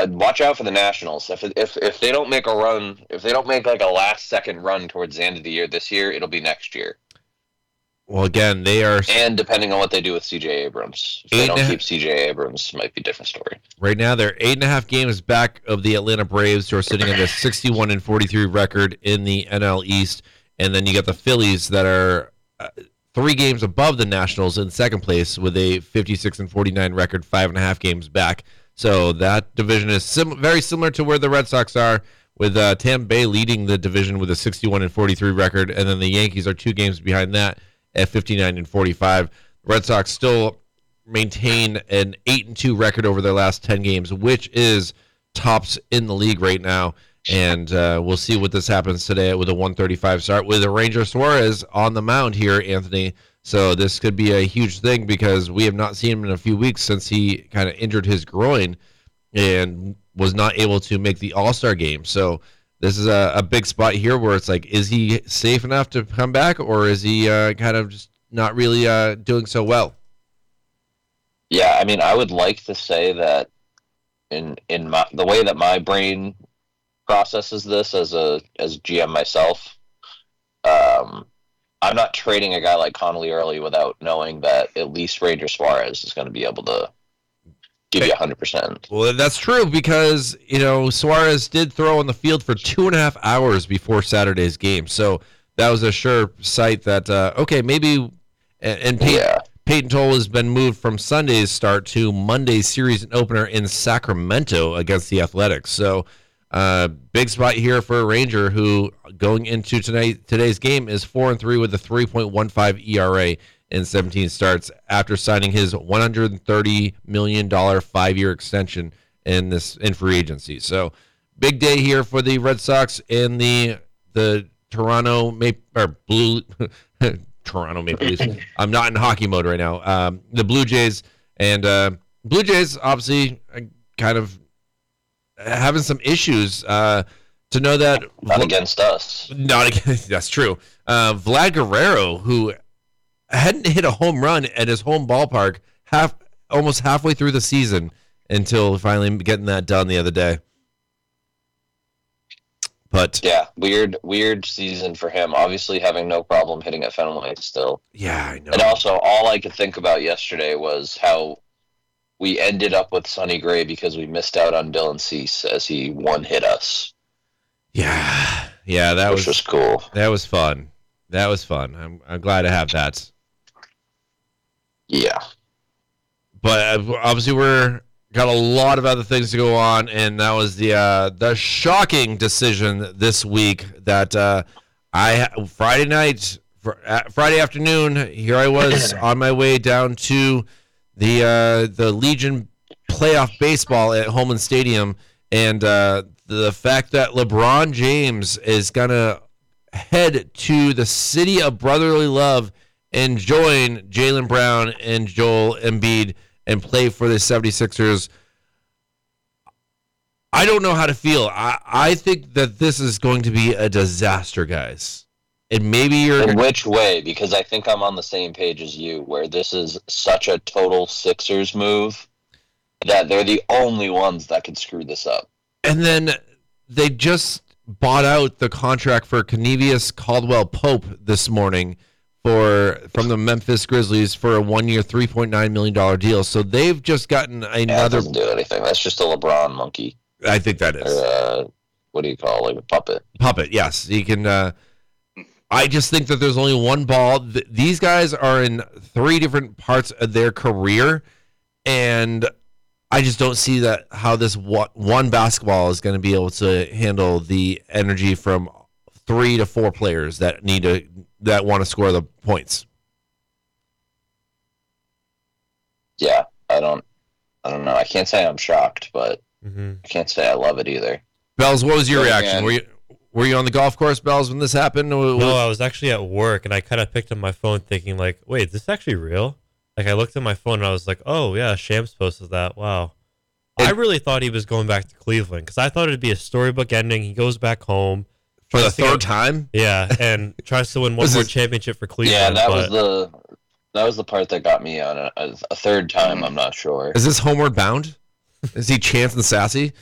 watch out for the Nationals. If they don't make a run, if they don't make like a last second run towards the end of the year this year, it'll be next year. Well, again, they are... And depending on what they do with C.J. Abrams. If they don't keep C.J. Abrams, it might be a different story. Right now, they're 8.5 games back of the Atlanta Braves, who are sitting in the 61-43 record in the NL East. And then you got the Phillies that are 3 games above the Nationals in second place with a 56-49 record, 5.5 games back. So that division is very similar to where the Red Sox are, with Tampa Bay leading the division with a 61-43 record. And then the Yankees are 2 games behind that at 59-45. The Red Sox still maintain an 8-2 record over their last 10 games, which is tops in the league right now. And we'll see what this happens today with a 135 start with a Ranger Suarez on the mound here, Anthony. So this could be a huge thing because we have not seen him in a few weeks since he kind of injured his groin and was not able to make the All-Star game. So this is a big spot here where it's like, is he safe enough to come back, or is he kind of just not really doing so well? Yeah, I mean, I would like to say that in the way that my brain processes this as GM myself, I'm not trading a guy like Connolly early without knowing that at least Ranger Suarez is going to be able to give you 100%. Well, that's true because, Suarez did throw on the field for 2.5 hours before Saturday's game. So that was a sure sight that, maybe, and Peyton Toll has been moved from Sunday's start to Monday's series opener in Sacramento against the Athletics. So big spot here for a Ranger who, going into today's game, is 4-3 with a 3.15 ERA in 17 starts after signing his $130 million 5-year extension in free agency. So big day here for the Red Sox and the Toronto Maple Leafs. I'm not in hockey mode right now. The Blue Jays Blue Jays obviously kind of having some issues. To know that not against us. That's true. Vlad Guerrero, who hadn't hit a home run at his home ballpark almost halfway through the season until finally getting that done the other day. But yeah, weird season for him. Obviously having no problem hitting at Fenway still. Yeah, I know. And also, all I could think about yesterday was how we ended up with Sonny Gray because we missed out on Dylan Cease as he one-hit us. Yeah, which was cool. That was fun. I'm glad to have that. Yeah. But obviously we're got a lot of other things to go on, and that was the shocking decision this week that Friday afternoon, here I was on my way down to the Legion playoff baseball at Homeland Stadium, and the fact that LeBron James is gonna head to the city of brotherly love and join Jaylen Brown and Joel Embiid and play for the 76ers. I don't know how to feel. I think that this is going to be a disaster, guys. And maybe you're... In which way? Because I think I'm on the same page as you, where this is such a total Sixers move that they're the only ones that could screw this up. And then they just bought out the contract for Kentavious Caldwell-Pope this morning from the Memphis Grizzlies for a 1-year, $3.9 million deal. So they've just gotten another... That doesn't do anything. That's just a LeBron monkey. I think that is. Or, what do you call it? Like a puppet. Puppet, yes. He can... I just think that there's only one ball. These guys are in 3 different parts of their career, and I just don't see how this one basketball is going to be able to handle the energy from 3 to 4 players that want to score the points. Yeah, I don't know. I can't say I'm shocked, but I can't say I love it either. Bells, what was your reaction? Were you on the golf course, Bells, when this happened? No, I was actually at work, and I kind of picked up my phone thinking, like, wait, is this actually real? Like, I looked at my phone, and I was like, oh, yeah, Shams posted that. Wow. I really thought he was going back to Cleveland, because I thought it'd be a storybook ending. He goes back home. For the 3rd time? Yeah, and tries to win one more championship for Cleveland. Yeah, that was the part that got me on a 3rd time, I'm not sure. Is this Homeward Bound? Is he Chance and Sassy?